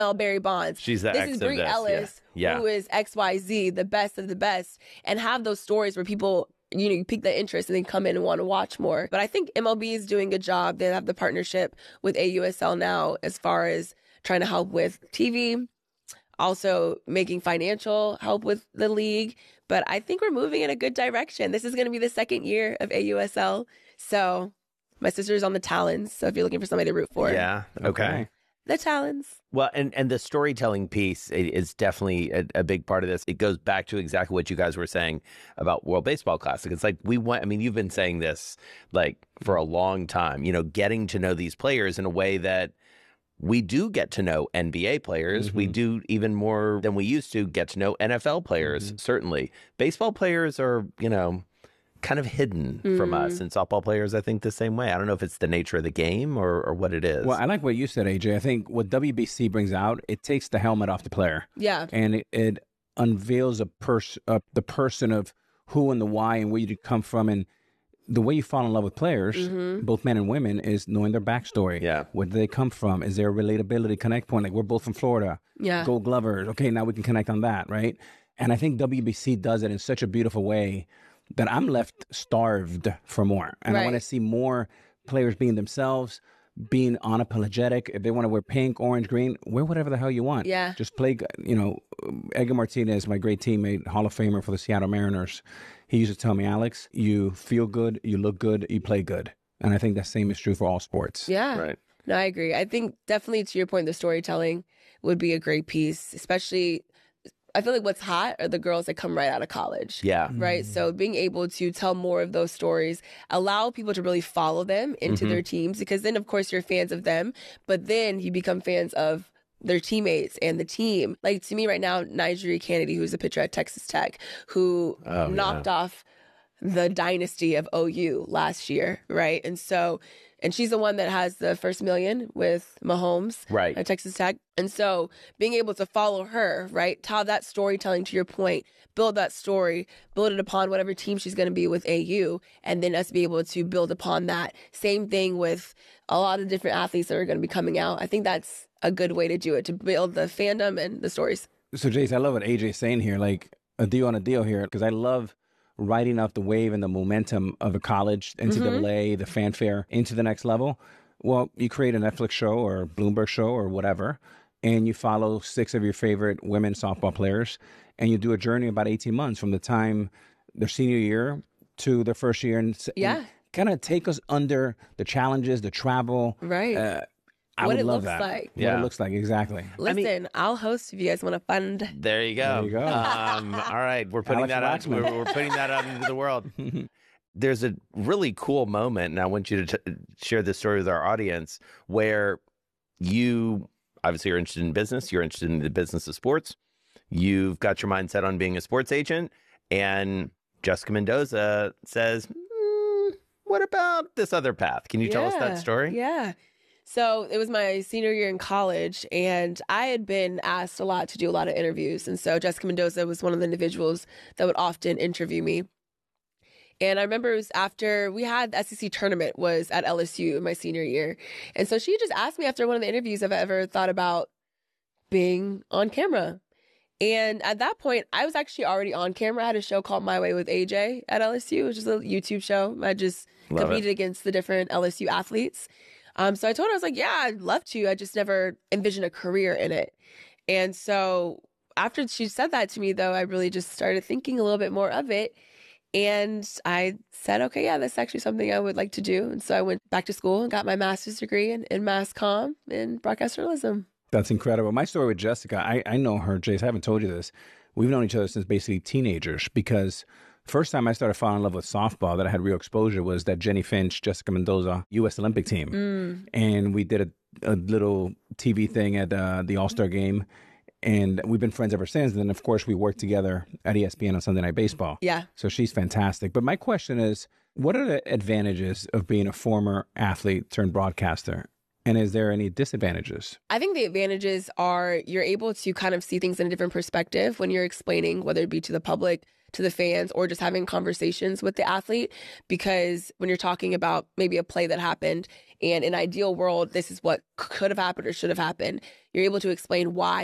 Barry Bonds. She's the this ex is of Brie this, Ellis, yeah. who is XYZ, the best of the best, and have those stories where people, you pique the interest and then come in and want to watch more. But I think MLB is doing a good job. They have the partnership with AUSL now as far as trying to help with TV, also making financial help with the league. But I think we're moving in a good direction. This is going to be the second year of AUSL. So my sister's on the Talons. So if you're looking for somebody to root for. Yeah. Okay. The Talons. Well, and the storytelling piece is definitely a big part of this. It goes back to exactly what you guys were saying about World Baseball Classic. It's like you've been saying this like for a long time, getting to know these players in a way that we do get to know NBA players. Mm-hmm. We do even more than we used to get to know NFL players, mm-hmm. certainly. Baseball players are, kind of hidden from us, and softball players, I think, the same way. I don't know if it's the nature of the game or what it is. Well, I like what you said, AJ. I think what WBC brings out, it takes the helmet off the player. Yeah. And it unveils the person of who and the why and where you come from. And the way you fall in love with players, mm-hmm. both men and women, is knowing their backstory. Yeah. Where do they come from? Is there a relatability connect point? Like, we're both from Florida. Yeah. Gold Glovers. Okay, now we can connect on that, right? And I think WBC does it in such a beautiful way that I'm left starved for more. And I want to see more players being themselves, being unapologetic. If they want to wear pink, orange, green, wear whatever the hell you want. Yeah. Just play, Edgar Martinez, my great teammate, Hall of Famer for the Seattle Mariners, he used to tell me, Alex, you feel good, you look good, you play good. And I think the same is true for all sports. Yeah. Right. No, I agree. I think definitely to your point, the storytelling would be a great piece, especially I feel like what's hot are the girls that come right out of college. Yeah. Right. So being able to tell more of those stories, allow people to really follow them into their teams, because then, of course, you're fans of them, but then you become fans of their teammates and the team. Like, to me right now, Nigeri Kennedy, who's a pitcher at Texas Tech, who knocked off the dynasty of OU last year. Right. And she's the one that has the first million with Mahomes at Texas Tech. And so being able to follow her, right, tell that storytelling, to your point, build that story, build it upon whatever team she's going to be with AU, and then us be able to build upon that. Same thing with a lot of different athletes that are going to be coming out. I think that's a good way to do it, to build the fandom and the stories. So, Jace, I love what AJ's saying here, like a deal on a deal here, because I love riding off the wave and the momentum of a college, NCAA, the fanfare into the next level. Well, you create a Netflix show or Bloomberg show or whatever, and you follow 6 of your favorite women softball players, and you do a journey about 18 months from the time their senior year to their first year, and kind of take us under the challenges, the travel. Right. I what would it love looks that. like. What it looks like, exactly. Listen, I'll host if you guys want to fund. There you go. There you go. All right, we're putting that out. We're putting that out into the world. There's a really cool moment, and I want you to share this story with our audience, where you obviously are interested in business. You're interested in the business of sports. You've got your mindset on being a sports agent, and Jessica Mendoza says, "What about this other path? Can you tell us that story?" Yeah. So it was my senior year in college, and I had been asked a lot to do a lot of interviews. And so Jessica Mendoza was one of the individuals that would often interview me. And I remember it was after we had the SEC tournament was at LSU in my senior year. And so she just asked me after one of the interviews if I ever thought about being on camera. And at that point, I was actually already on camera. I had a show called My Way with AJ at LSU, which is a YouTube show. I just competed against the different LSU athletes. So I told her, I was like, yeah, I'd love to. I just never envisioned a career in it. And so after she said that to me, though, I really just started thinking a little bit more of it. And I said, okay, yeah, that's actually something I would like to do. And so I went back to school and got my master's degree in mass comm and broadcast journalism. That's incredible. My story with Jessica, I know her, Jace, I haven't told you this. We've known each other since basically teenagers, because first time I started falling in love with softball that I had real exposure was that Jenny Finch, Jessica Mendoza, U.S. Olympic team. And we did a little TV thing at the All-Star game. And we've been friends ever since. And then, of course, we worked together at ESPN on Sunday Night Baseball. Yeah. So she's fantastic. But my question is, what are the advantages of being a former athlete turned broadcaster? And is there any disadvantages? I think the advantages are you're able to kind of see things in a different perspective when you're explaining, whether it be to the public, to the fans, or just having conversations with the athlete. Because when you're talking about maybe a play that happened And in an ideal world, this is what could have happened or should have happened. You're able to explain why